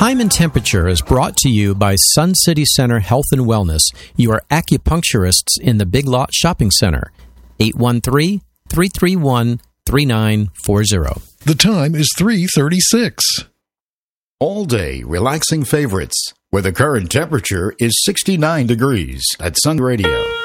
Time and Temperature is brought to you by Sun City Center Health and Wellness, your acupuncturists in the Big Lot Shopping Center. 813-331-3940. The time is 3:36. All day relaxing favorites, where the current temperature is 69 degrees at Sun Radio.